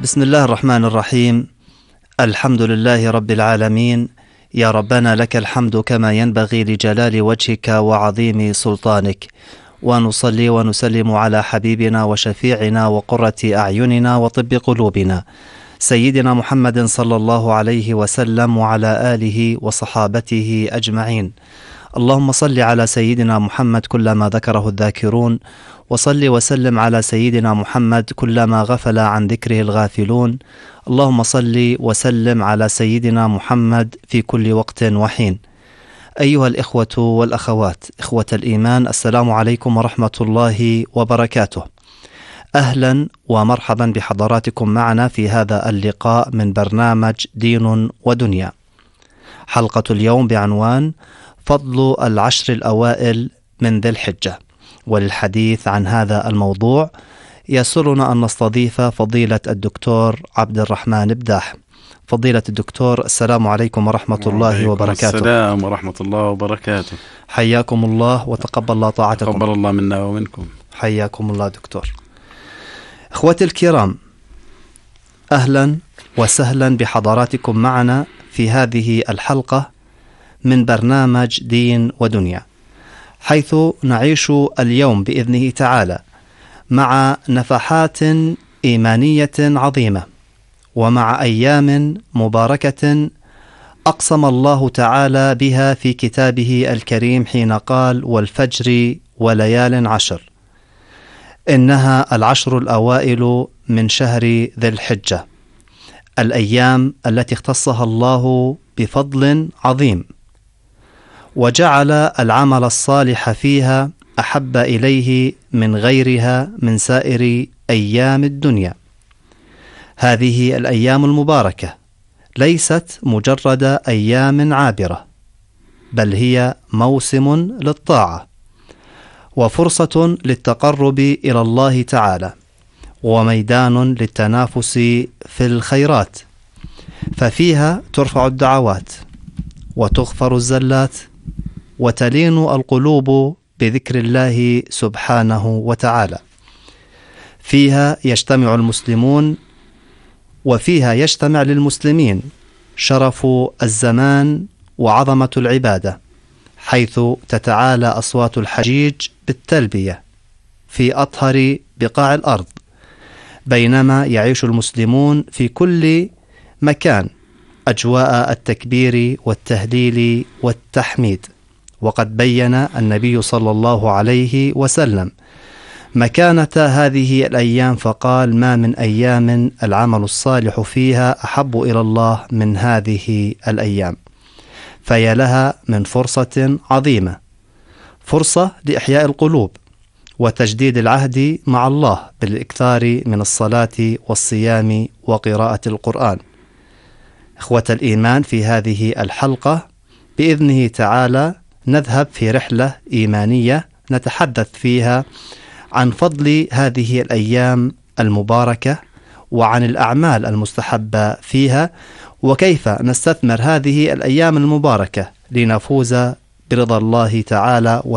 بسم الله الرحمن الرحيم. الحمد لله رب العالمين. يا ربنا لك الحمد كما ينبغي لجلال وجهك وعظيم سلطانك، ونصلي ونسلم على حبيبنا وشفيعنا وقرة أعيننا وطب قلوبنا سيدنا محمد صلى الله عليه وسلم وعلى آله وصحابته أجمعين. اللهم صل على سيدنا محمد كلما ذكره الذاكرون، وصل وسلم على سيدنا محمد كلما غفل عن ذكره الغافلون. اللهم صل وسلم على سيدنا محمد في كل وقت وحين. أيها الإخوة والأخوات، إخوة الإيمان، السلام عليكم ورحمة الله وبركاته. أهلا ومرحبا بحضراتكم معنا في هذا اللقاء من برنامج دين ودنيا. حلقة اليوم بعنوان فضل العشر الأوائل من ذي الحجة. وللحديث عن هذا الموضوع يسرنا أن نستضيف فضيلة الدكتور عبد الرحمن بداح. فضيلة الدكتور، السلام عليكم ورحمة الله وبركاته. السلام ورحمة الله وبركاته. حياكم الله وتقبل الله طاعتكم. تقبل الله منا ومنكم. حياكم الله دكتور. إخوتي الكرام، أهلا وسهلا بحضراتكم معنا في هذه الحلقة من برنامج دين ودنيا، حيث نعيش اليوم بإذنه تعالى مع نفحات إيمانية عظيمة، ومع أيام مباركة أقسم الله تعالى بها في كتابه الكريم حين قال: والفجر وليال عشر. إنها العشر الأوائل من شهر ذي الحجة، الأيام التي اختصها الله بفضل عظيم، وجعل العمل الصالح فيها أحب إليه من غيرها من سائر أيام الدنيا. هذه الأيام المباركة ليست مجرد أيام عابرة، بل هي موسم للطاعة وفرصة للتقرب إلى الله تعالى، وميدان للتنافس في الخيرات، ففيها ترفع الدعوات وتغفر الزلات وتلين القلوب بذكر الله سبحانه وتعالى. فيها يجتمع المسلمون، وفيها يجتمع للمسلمين شرف الزمان وعظمة العبادة، حيث تتعالى أصوات الحجيج بالتلبية في أطهر بقاع الأرض، بينما يعيش المسلمون في كل مكان أجواء التكبير والتهليل والتحميد. وقد بين النبي صلى الله عليه وسلم مكانة هذه الأيام فقال: ما من أيام العمل الصالح فيها أحب إلى الله من هذه الأيام. فيا لها من فرصة عظيمة، فرصة لإحياء القلوب وتجديد العهد مع الله بالإكثار من الصلاة والصيام وقراءة القرآن. إخوة الإيمان، في هذه الحلقة بإذنه تعالى نذهب في رحلة إيمانية نتحدث فيها عن فضل هذه الأيام المباركة، وعن الأعمال المستحبة فيها، وكيف نستثمر هذه الأيام المباركة لنفوز برضا الله تعالى